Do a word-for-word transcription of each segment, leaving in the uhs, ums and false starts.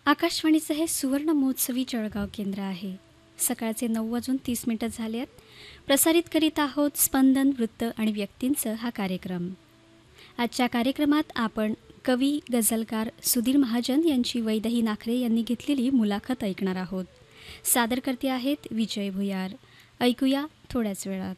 आकाशवाणीचं हे सुवर्ण महोत्सवी जळगाव केंद्र आहे. सकाळचे नऊ वाजून तीस मिनिटं झाले आहेत. प्रसारित करीत आहोत स्पंदन वृत्त आणि व्यक्तींचं हा कार्यक्रम. आजच्या कार्यक्रमात आपण कवी गझलकार सुधीर महाजन यांची वैदेही नाखरे यांनी घेतलेली मुलाखत ऐकणार आहोत. सादरकर्ते आहेत विजय भुयार. ऐकूया थोड्याच वेळात.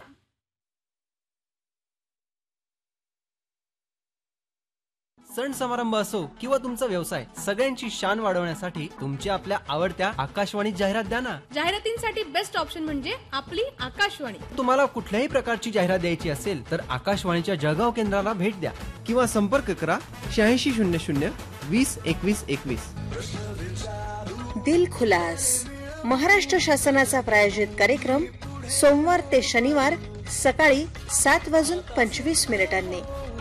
सण समारंभ असो किंवा तुमचा व्यवसाय, सगळ्यांची शान वाढवण्यासाठी तुमच्या आपल्या आवडत्या आकाशवाणी जाहिरात द्या ना. जाहिरातींसाठी बेस्ट ऑप्शन म्हणजे आपली आकाशवाणी. तुम्हाला कुठल्याही प्रकारची जाहिरात द्यायची असेल तर आकाशवाणीच्या जळगाव केंद्राला भेट द्या किंवा संपर्क करा शहाऐंशी शून्य शून्य वीस एकवीस एकवीस. दिल खुलास महाराष्ट्र शासनाचा प्रायोजित कार्यक्रम सोमवार ते शनिवार सकाळी सात वाजून पंचवीस मिनिटांनी.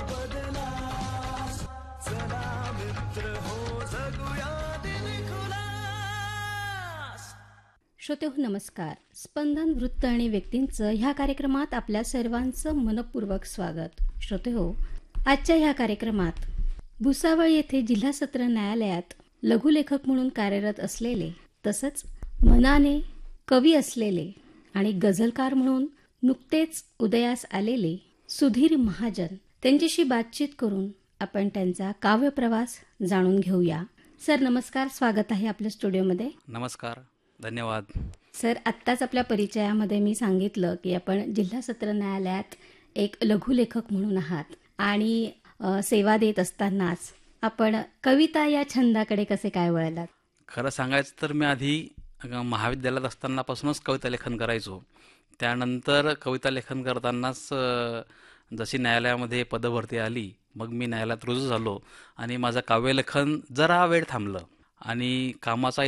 श्रोते हो नमस्कार. स्पंदन वृत्त आणि व्यक्तींचं ह्या कार्यक्रमात आपल्या सर्वांचं मनपूर्वक स्वागत. श्रोते हो, आजच्या ह्या कार्यक्रमात भुसावळ येथे जिल्हा सत्र न्यायालयात लघुलेखक म्हणून कार्यरत असलेले, तसंच मनाने कवी असलेले आणि गझलकार म्हणून नुकतेच उदयास आलेले सुधीर महाजन, त्यांच्याशी बातचीत करून आपण त्यांचा काव्य प्रवास जाणून घेऊया. सर नमस्कार, स्वागत आहे आपल्या स्टुडिओमध्ये. नमस्कार, धन्यवाद. सर, आत्ताच आपल्या परिचयामध्ये मी सांगितलं की आपण जिल्हा सत्र न्यायालयात एक लघुलेखक म्हणून आहात आणि अ, सेवा देत असतानाच आपण कविता या छंदाकडे कसे काय वळलात? खरं सांगायचं तर मी आधी महाविद्यालयात असतानापासूनच कविता लेखन करायचो. त्यानंतर कविता लेखन करतानाच अ, जशी न्यायालयामध्ये पदभरती आली, मग मी न्यायालयात रुजू झालो आणि माझं काव्यलेखन जरा वेळ थांबलं आणि कामाचा